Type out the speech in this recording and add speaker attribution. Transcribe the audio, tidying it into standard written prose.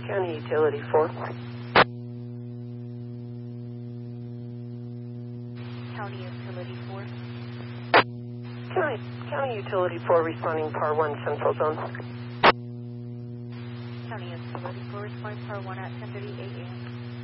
Speaker 1: County Utility 4.
Speaker 2: County Utility 4.
Speaker 1: County Utility 4 responding Par 1 Central Zone.
Speaker 2: County Utility 4 responding Par 1 at 10:38 a.m.